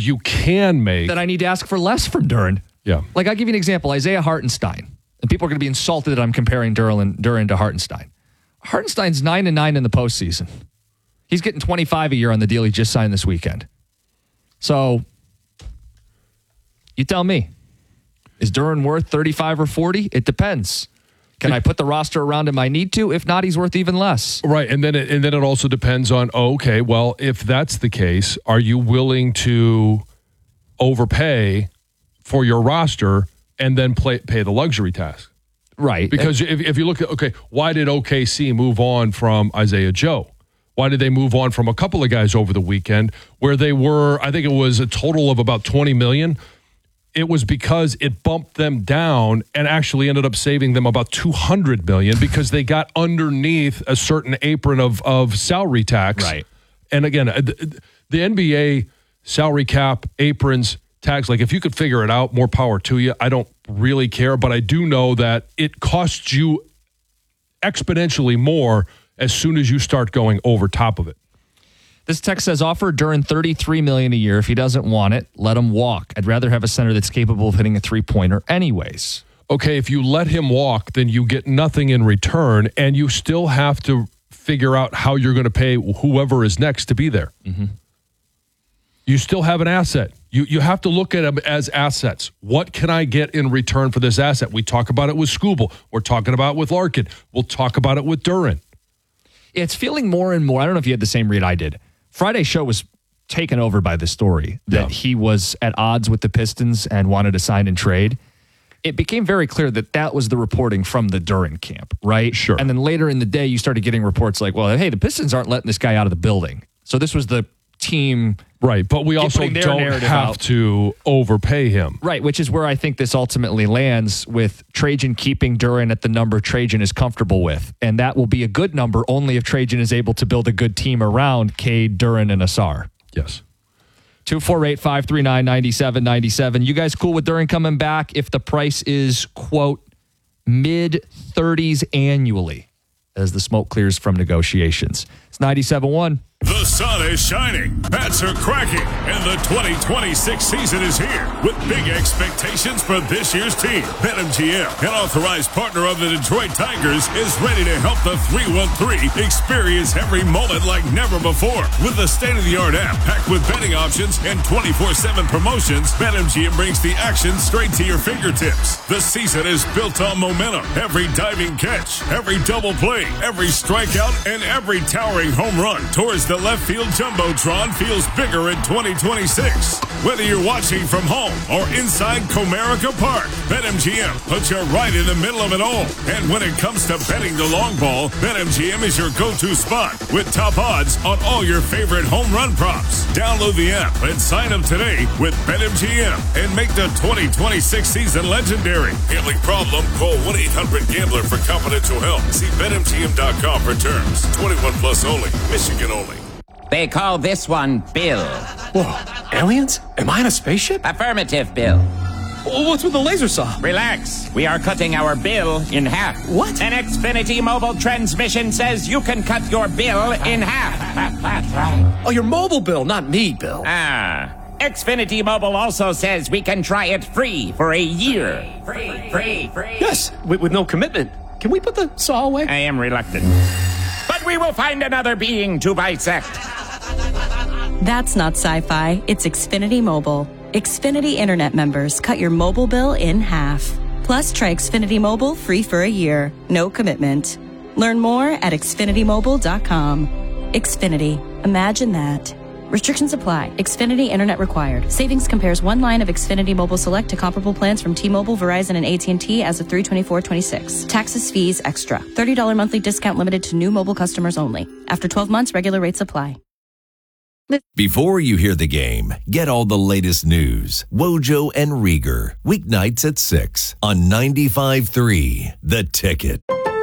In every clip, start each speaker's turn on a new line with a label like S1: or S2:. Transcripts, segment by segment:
S1: you can make,
S2: then I need to ask for less from Duren.
S1: Yeah.
S2: Like, I'll give you an example. Isaiah Hartenstein. And people are going to be insulted that I'm comparing Duren to Hartenstein. Hartenstein's 9-9 in the postseason. He's getting $25 a year on the deal he just signed this weekend. So, you tell me. Is Duren worth 35 or 40? It depends. Can I put the roster around him I need to? If not, he's worth even less.
S1: Right, and then it also depends on, okay, well, if that's the case, are you willing to overpay for your roster and then pay the luxury tax?
S2: Right.
S1: Because if you look at, okay, why did OKC move on from Isaiah Joe? Why did they move on from a couple of guys over the weekend where they were, I think it was a total of about $20 million? It was because it bumped them down and actually ended up saving them about $200 million because they got underneath a certain apron of salary tax.
S2: Right.
S1: And again, the NBA salary cap, aprons, tax, like if you could figure it out, more power to you. I don't really care, but I do know that it costs you exponentially more as soon as you start going over top of it.
S2: This text says, offer Duren $33 million a year. If he doesn't want it, let him walk. I'd rather have a center that's capable of hitting a three-pointer anyways.
S1: Okay, if you let him walk, then you get nothing in return, and you still have to figure out how you're going to pay whoever is next to be there. Mm-hmm. You still have an asset. You have to look at them as assets. What can I get in return for this asset? We talk about it with Skubal. We're talking about it with Larkin. We'll talk about it with Duren.
S2: It's feeling more and more. I don't know if you had the same read I did. Friday's show was taken over by the story that he was at odds with the Pistons and wanted to sign and trade. It became very clear that was the reporting from the Duren camp, right?
S1: Sure.
S2: And then later in the day, you started getting reports like, well, hey, the Pistons aren't letting this guy out of the building. So this was the team.
S1: Right, but we also don't have to overpay him.
S2: Right, which is where I think this ultimately lands with Trajan keeping Duren at the number Trajan is comfortable with. And that will be a good number only if Trajan is able to build a good team around Cade, Duren, and Asar.
S1: Yes.
S2: 248-539-9797. You guys cool with Duren coming back if the price is, quote, mid-30s annually as the smoke clears from negotiations? It's 97.1.
S3: The sun is shining, bats are cracking, and the 2026 season is here with big expectations for this year's team. BetMGM, an authorized partner of the Detroit Tigers, is ready to help the 313 experience every moment like never before. With the state-of-the-art app packed with betting options and 24/7 promotions, BetMGM brings the action straight to your fingertips. The season is built on momentum. Every diving catch, every double play, every strikeout, and every towering home run towards the left field jumbotron feels bigger in 2026. Whether you're watching from home or inside Comerica Park, BetMGM puts you right in the middle of it all. And when it comes to betting the long ball, BetMGM is your go-to spot with top odds on all your favorite home run props. Download the app and sign up today with BetMGM and make the 2026 season legendary. Gambling problem? Call 1-800-GAMBLER for confidential help. See BetMGM.com for terms. 21 plus only. Michigan only.
S4: They call this one Bill.
S5: Whoa, aliens? Am I in a spaceship?
S4: Affirmative, Bill.
S5: What's with the laser saw?
S4: Relax. We are cutting our bill in half.
S5: What?
S4: An Xfinity mobile transmission says you can cut your bill in half.
S5: Oh, your mobile bill, not me, Bill.
S4: Xfinity Mobile also says we can try it free for a year. Free.
S5: Yes, with no commitment. Can we put the saw away?
S4: I am reluctant. But we will find another being to bisect.
S6: That's not sci-fi. It's Xfinity Mobile. Xfinity Internet members cut your mobile bill in half. Plus, try Xfinity Mobile free for a year. No commitment. Learn more at XfinityMobile.com. Xfinity. Imagine that. Restrictions apply. Xfinity Internet required. Savings compares one line of Xfinity Mobile Select to comparable plans from T-Mobile, Verizon, and AT&T as of 3/24/26. Taxes, fees, extra. $30 monthly discount limited to new mobile customers only. After 12 months, regular rates apply.
S7: Before you hear the game, get all the latest news. Wojo and Rieger, weeknights at 6 on 95.3 The Ticket.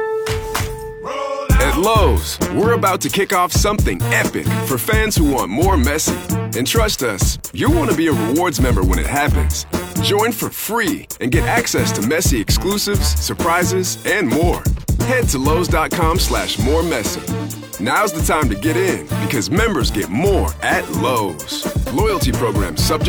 S8: At Lowe's, we're about to kick off something epic for fans who want more Messi. And trust us, you'll want to be a rewards member when it happens. Join for free and get access to Messi exclusives, surprises, and more. Head to Lowe's.com/moremessi. Now's the time to get in because members get more at Lowe's. Loyalty program subject